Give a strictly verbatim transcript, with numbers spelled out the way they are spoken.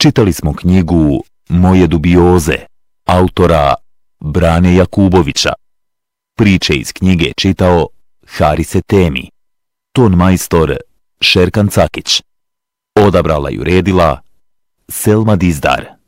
Čitali smo knjigu Moje dubioze, autora Brane Jakubovića. Priče iz knjige čitao Harise Temi, ton majstor Šerkan Cakić. Odabrala i uredila Selma Dizdar.